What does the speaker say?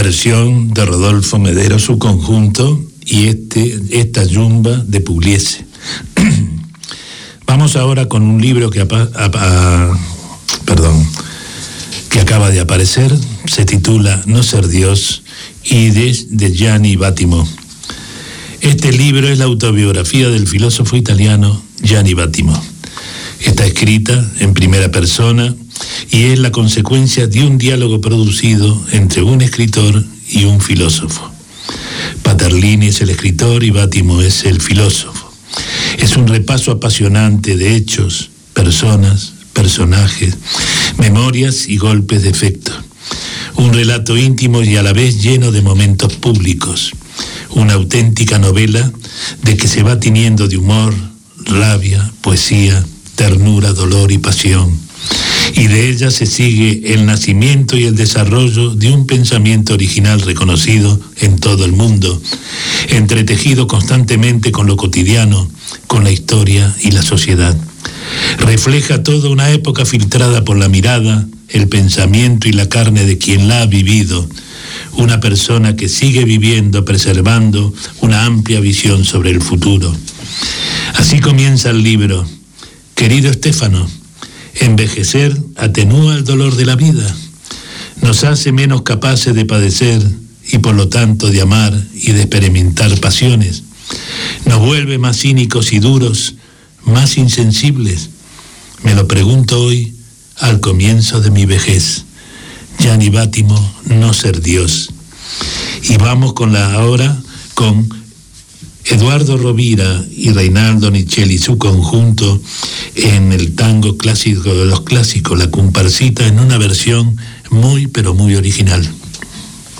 versión de Rodolfo Medero, su conjunto, y esta yumba de Pugliese. Vamos ahora con un libro que acaba de aparecer, se titula No ser Dios, y de Gianni Vattimo. Este libro es la autobiografía del filósofo italiano Gianni Vattimo. Está escrita en primera persona y es la consecuencia de un diálogo producido entre un escritor y un filósofo. Paterlini es el escritor y Vattimo es el filósofo. Es un repaso apasionante de hechos, personas, personajes, memorias y golpes de efecto. Un relato íntimo y a la vez lleno de momentos públicos. Una auténtica novela de que se va tiñendo de humor, rabia, poesía, ternura, dolor y pasión. Y de ella se sigue el nacimiento y el desarrollo de un pensamiento original reconocido en todo el mundo, entretejido constantemente con lo cotidiano, con la historia y la sociedad. Refleja toda una época filtrada por la mirada, el pensamiento y la carne de quien la ha vivido, una persona que sigue viviendo, preservando una amplia visión sobre el futuro. Así comienza el libro. Querido Stefano, envejecer atenúa el dolor de la vida, nos hace menos capaces de padecer y por lo tanto de amar y de experimentar pasiones, nos vuelve más cínicos y duros, más insensibles. Me lo pregunto hoy, al comienzo de mi vejez. Gianni Vattimo, No ser Dios. Y vamos ahora con Eduardo Rovira y Reinaldo Nicelli, su conjunto, en el tango clásico de los clásicos, La Comparsita, en una versión muy, pero muy original.